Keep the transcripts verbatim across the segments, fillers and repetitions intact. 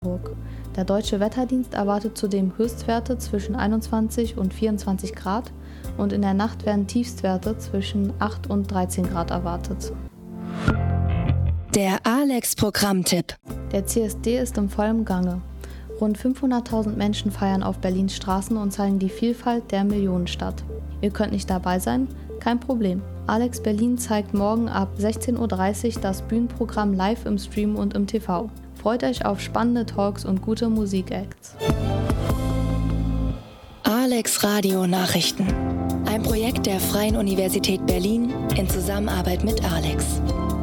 Der Deutsche Wetterdienst erwartet zudem Höchstwerte zwischen einundzwanzig und vierundzwanzig Grad und in der Nacht werden Tiefstwerte zwischen acht und dreizehn Grad erwartet. Der Alex-Programmtipp. Der C S D ist im vollen Gange. Rund fünfhunderttausend Menschen feiern auf Berlins Straßen und zeigen die Vielfalt der Millionenstadt. Ihr könnt nicht dabei sein? Kein Problem. Alex Berlin zeigt morgen ab sechzehn Uhr dreißig das Bühnenprogramm live im Stream und im T V. Freut euch auf spannende Talks und gute Musikacts. Alex Radio Nachrichten. Ein Projekt der Freien Universität Berlin in Zusammenarbeit mit Alex.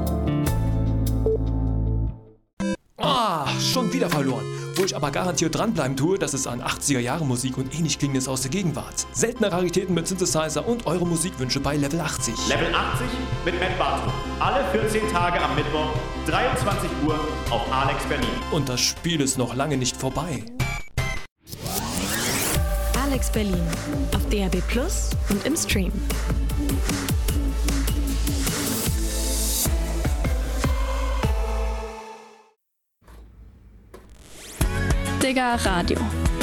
Ah, schon wieder verloren. Wo ich aber garantiert dranbleiben tue, das ist an achtziger-Jahre-Musik und ähnlich Klingendes aus der Gegenwart. Seltene Raritäten mit Synthesizer und eure Musikwünsche bei Level achtzig. Level achtzig mit Matt Bartow. Alle vierzehn Tage am Mittwoch, dreiundzwanzig Uhr auf Alex Berlin. Und das Spiel ist noch lange nicht vorbei. Alex Berlin auf D A B Plus und im Stream. Digga Radio.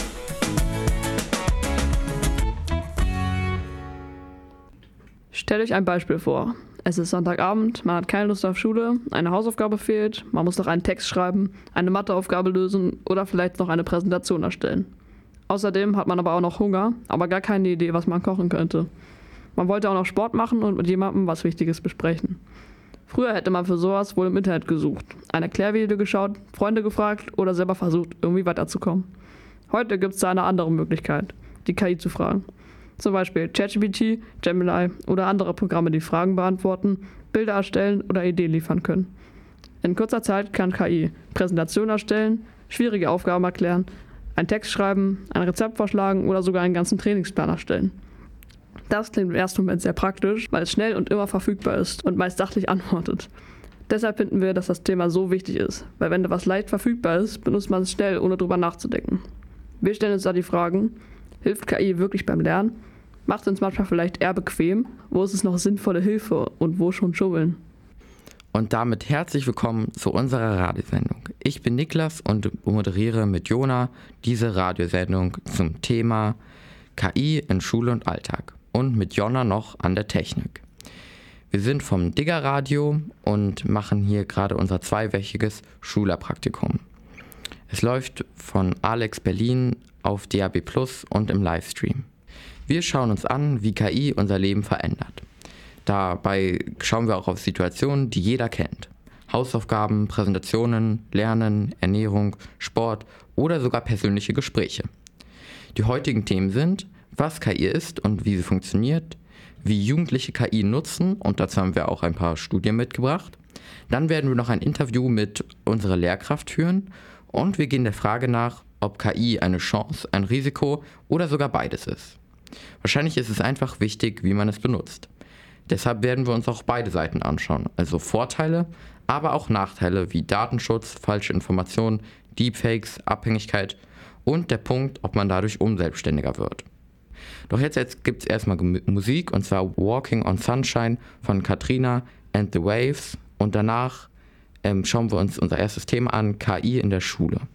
Stellt euch ein Beispiel vor. Es ist Sonntagabend, man hat keine Lust auf Schule, eine Hausaufgabe fehlt, man muss noch einen Text schreiben, eine Matheaufgabe lösen oder vielleicht noch eine Präsentation erstellen. Außerdem hat man aber auch noch Hunger, aber gar keine Idee, was man kochen könnte. Man wollte auch noch Sport machen und mit jemandem was Wichtiges besprechen. Früher hätte man für sowas wohl im Internet gesucht, ein Erklärvideo geschaut, Freunde gefragt oder selber versucht, irgendwie weiterzukommen. Heute gibt es da eine andere Möglichkeit, die K I zu fragen. Zum Beispiel ChatGPT, Gemini oder andere Programme, die Fragen beantworten, Bilder erstellen oder Ideen liefern können. In kurzer Zeit kann K I Präsentationen erstellen, schwierige Aufgaben erklären, einen Text schreiben, ein Rezept vorschlagen oder sogar einen ganzen Trainingsplan erstellen. Das klingt im ersten Moment sehr praktisch, weil es schnell und immer verfügbar ist und meist sachlich antwortet. Deshalb finden wir, dass das Thema so wichtig ist, weil wenn etwas leicht verfügbar ist, benutzt man es schnell, ohne drüber nachzudenken. Wir stellen uns da die Fragen: Hilft K I wirklich beim Lernen? Macht es uns manchmal vielleicht eher bequem? Wo ist es noch sinnvolle Hilfe und wo schon Schummeln? Und damit herzlich willkommen zu unserer Radiosendung. Ich bin Niklas und moderiere mit Jona diese Radiosendung zum Thema K I in Schule und Alltag und mit Jonna noch an der Technik. Wir sind vom Digga Radio und machen hier gerade unser zweiwöchiges Schülerpraktikum. Es läuft von Alex Berlin auf D A B Plus und im Livestream. Wir schauen uns an, wie K I unser Leben verändert. Dabei schauen wir auch auf Situationen, die jeder kennt. Hausaufgaben, Präsentationen, Lernen, Ernährung, Sport oder sogar persönliche Gespräche. Die heutigen Themen sind, was K I ist und wie sie funktioniert, wie Jugendliche K I nutzen, und dazu haben wir auch ein paar Studien mitgebracht. Dann werden wir noch ein Interview mit unserer Lehrkraft führen und wir gehen der Frage nach, ob K I eine Chance, ein Risiko oder sogar beides ist. Wahrscheinlich ist es einfach wichtig, wie man es benutzt. Deshalb werden wir uns auch beide Seiten anschauen, also Vorteile, aber auch Nachteile wie Datenschutz, falsche Informationen, Deepfakes, Abhängigkeit und der Punkt, ob man dadurch unselbstständiger wird. Doch jetzt, jetzt gibt es erstmal Musik, und zwar Walking on Sunshine von Katrina and the Waves, und danach ähm, schauen wir uns unser erstes Thema an, K I in der Schule.